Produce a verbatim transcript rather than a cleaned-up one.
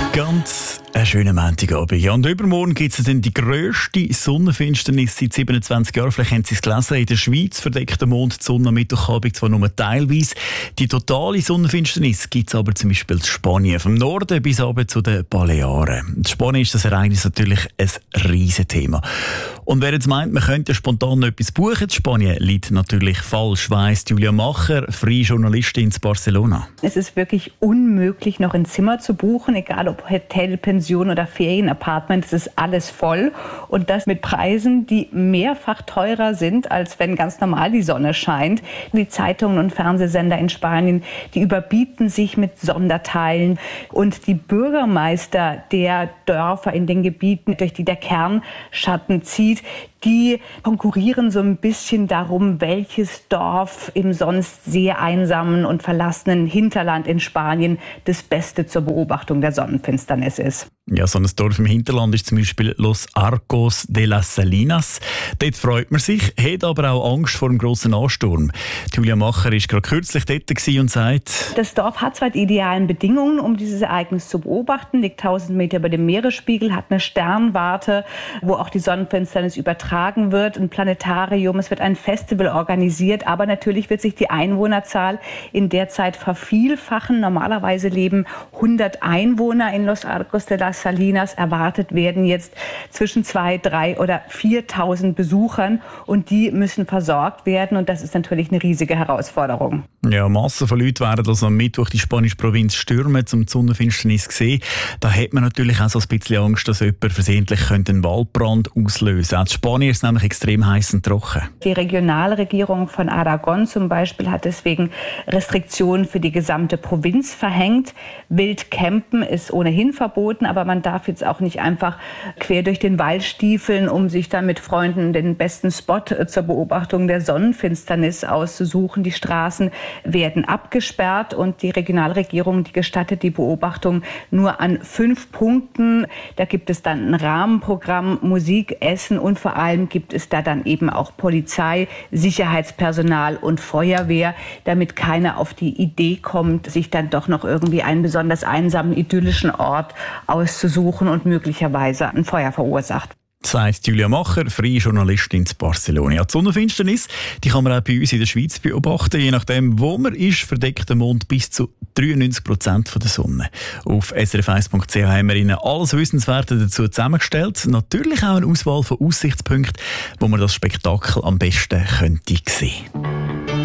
Ganz einen schönen Montagabend. Ja, und übermorgen gibt es dann die grösste Sonnenfinsternis seit siebenundzwanzig Jahren. Vielleicht haben Sie es gelesen. In der Schweiz verdeckt der Mond die Sonne am Mittwochabend zwar nur teilweise. Die totale Sonnenfinsternis gibt es aber zum Beispiel in Spanien. Vom Norden bis runter zu den Balearen. In Spanien ist das Ereignis natürlich ein riesen Thema. Und wer jetzt meint, man könnte spontan noch etwas buchen, in Spanien liegt natürlich falsch, weiss Julia Macher, freie Journalistin in Barcelona. Es ist wirklich unmöglich, noch ein Zimmer zu buchen, egal ob Hotel, Pension oder Ferienapartment, es ist alles voll. Und das mit Preisen, die mehrfach teurer sind, als wenn ganz normal die Sonne scheint. Die Zeitungen und Fernsehsender in Spanien, die überbieten sich mit Sonderteilen. Und die Bürgermeister der Dörfer in den Gebieten, durch die der Kernschatten zieht, die konkurrieren so ein bisschen darum, welches Dorf im sonst sehr einsamen und verlassenen Hinterland in Spanien das Beste zur Beobachtung der Sonnenfinsternis ist. Ja, so ein Dorf im Hinterland ist zum Beispiel Los Arcos de las Salinas. Dort freut man sich, hat aber auch Angst vor dem grossen Ansturm. Julia Macher war gerade kürzlich dort und sagt: Das Dorf hat zwar die idealen Bedingungen, um dieses Ereignis zu beobachten, liegt tausend Meter über dem Meeresspiegel, hat eine Sternwarte, wo auch die Sonnenfinsternis übertragen wird, ein Planetarium, es wird ein Festival organisiert, aber natürlich wird sich die Einwohnerzahl in der Zeit vervielfachen. Normalerweise leben hundert Einwohner in Los Arcos de las Salinas, erwartet werden jetzt zwischen zweitausend, dreitausend oder viertausend Besuchern und die müssen versorgt werden und das ist natürlich eine riesige Herausforderung. Ja, Massen von Leuten werden also am Mittwoch die spanische Provinz stürmen, um die Sonnenfinsternis zu sehen. Da hat man natürlich auch so ein bisschen Angst, dass jemand versehentlich einen Waldbrand auslösen könnte. Auch in Spanien ist es nämlich extrem heiß und trocken. Die Regionalregierung von Aragon zum Beispiel hat deswegen Restriktionen für die gesamte Provinz verhängt. Wildcampen ist ohnehin verboten, aber man darf jetzt auch nicht einfach quer durch den Wald stiefeln, um sich dann mit Freunden den besten Spot zur Beobachtung der Sonnenfinsternis auszusuchen. Die Straßen werden abgesperrt und die Regionalregierung, die gestattet die Beobachtung nur an fünf Punkten. Da gibt es dann ein Rahmenprogramm, Musik, Essen und vor allem gibt es da dann eben auch Polizei, Sicherheitspersonal und Feuerwehr, damit keiner auf die Idee kommt, sich dann doch noch irgendwie einen besonders einsamen, idyllischen Ort auszusuchen und möglicherweise ein Feuer verursacht. Sagt Julia Macher, freie Journalistin in Barcelona. Ja, die Sonnenfinsternis, die kann man auch bei uns in der Schweiz beobachten. Je nachdem, wo man ist, verdeckt der Mond bis zu dreiundneunzig Prozent von der Sonne. Auf s r f eins punkt c h haben wir Ihnen alles Wissenswerte dazu zusammengestellt. Natürlich auch eine Auswahl von Aussichtspunkten, wo man das Spektakel am besten könnte sehen.